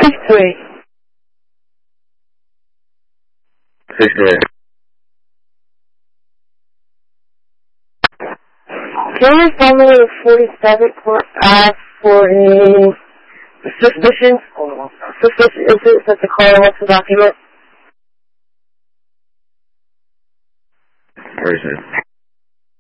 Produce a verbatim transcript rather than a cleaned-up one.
Six three. Six three. Can you tell me the forty-seven for, uh, for a suspicion? Suspicion incident that the caller wants to document? Where is it?